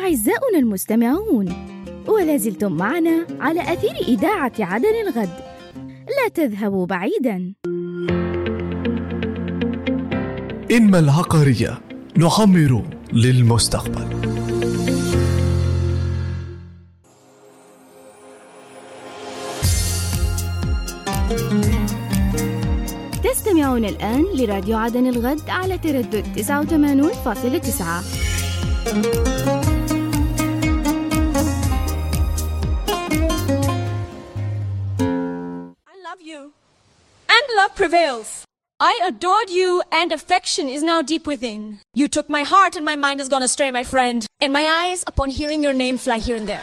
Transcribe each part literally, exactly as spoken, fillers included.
أعزائنا المستمعون، ولا زلتم معنا على أثير إذاعة عدن الغد. لا تذهبوا بعيداً. إنما العقارية نعمر للمستقبل. تستمعون الآن لراديو عدن الغد على تردد تسعة وثمانين فاصلة تسعة. I love you, and love prevails. I adored you, and affection is now deep within. You took my heart, and my mind has gone astray, my friend. And my eyes, upon hearing your name, fly here and there.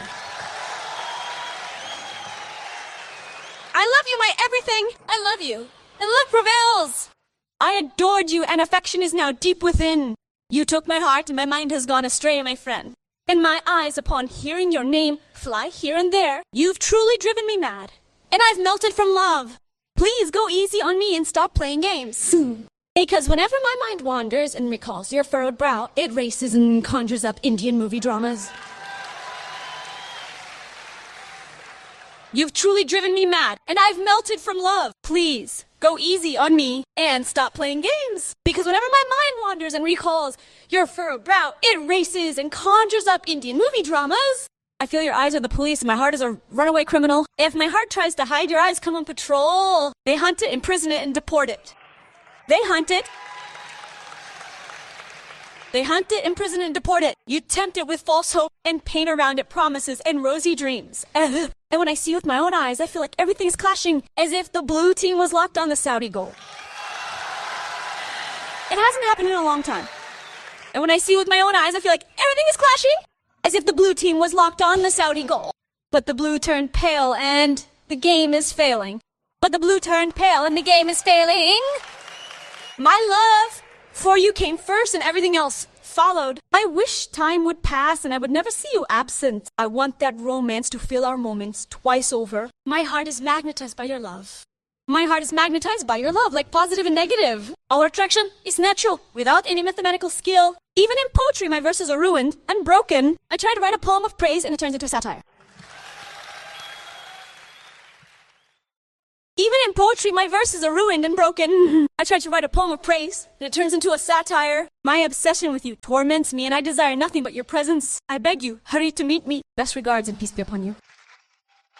I love you, my everything. I love you, and love prevails. I adored you, and affection is now deep within. You took my heart, and my mind has gone astray, my friend. And my eyes, upon hearing your name, fly here and there. You've truly driven me mad, and I've melted from love. Please go easy on me and stop playing games. Because whenever my mind wanders and recalls your furrowed brow, it races and conjures up Indian movie dramas. You've truly driven me mad, and I've melted from love. Please go easy on me and stop playing games. Because whenever my mind wanders and recalls your furrowed brow, it races and conjures up Indian movie dramas. I feel your eyes are the police, and my heart is a runaway criminal. If my heart tries to hide, your eyes come on patrol. They hunt it, imprison it, and deport it. They hunt it. They hunt it, imprison it, and deport it. You tempt it with false hope and paint around it promises and rosy dreams. And when I see you with my own eyes, I feel like everything's clashing, as if the blue team was locked on the Saudi goal. It hasn't happened in a long time. And when I see you with my own eyes, I feel like everything is clashing, as if the blue team was locked on the Saudi goal. But the blue turned pale and the game is failing. But the blue turned pale and the game is failing. My love for you came first and everything else followed. I wish time would pass and I would never see you absent. I want that romance to fill our moments twice over. My heart is magnetized by your love. My heart is magnetized by your love, like positive and negative. Our attraction is natural, without any mathematical skill. Even in poetry, my verses are ruined and broken. I try to write a poem of praise and it turns into a satire. Even in poetry, my verses are ruined and broken. I try to write a poem of praise and it turns into a satire. My obsession with you torments me and I desire nothing but your presence. I beg you, hurry to meet me. Best regards and peace be upon you.